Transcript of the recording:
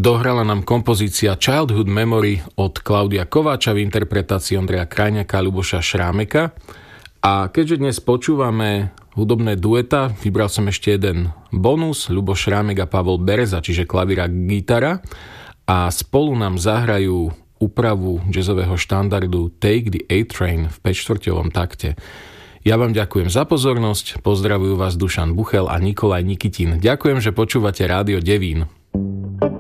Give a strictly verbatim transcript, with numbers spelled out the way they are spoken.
dohrala nám kompozícia Childhood Memory od Klaudia Kováča v interpretácii Ondreja Krajňaka a Ľuboša Šrámeka. A keďže dnes počúvame hudobné dueta, vybral som ešte jeden bonus, Ľuboš Šrámek a Pavol Bereza, čiže klavír a gitara. A spolu nám zahrajú úpravu jazzového štandardu Take the A-Train v päťštvrťovom takte. Ja vám ďakujem za pozornosť, pozdravujú vás Dušan Buchel a Nikolaj Nikitin. Ďakujem, že počúvate Rádio Devín.